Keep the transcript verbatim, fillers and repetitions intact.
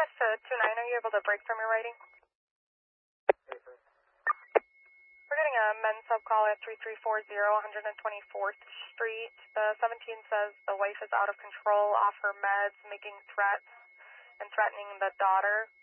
dispatch to two nine, are you able to break from your writing? We're getting a men's sub call at three three four zero, one hundred twenty-fourth Street. The seventeen says the wife is out of control, off her meds, making threats and threatening the daughter.